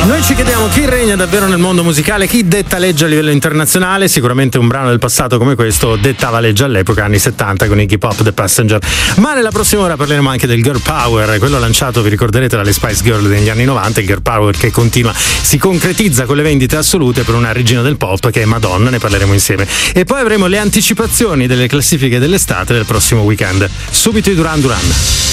Noi ci chiediamo chi regna davvero nel mondo musicale, chi detta legge a livello internazionale. Sicuramente un brano del passato come questo dettava legge all'epoca, anni 70, con Iggy Pop, The Passenger. Ma nella prossima ora parleremo anche del Girl Power, quello lanciato, vi ricorderete, dalle Spice Girl negli anni 90, il Girl Power che continua, si concretizza con le vendite assolute per una regina del pop che è Madonna, ne parleremo insieme. E poi avremo le anticipazioni delle classifiche dell'estate del prossimo weekend. Subito i Duran Duran.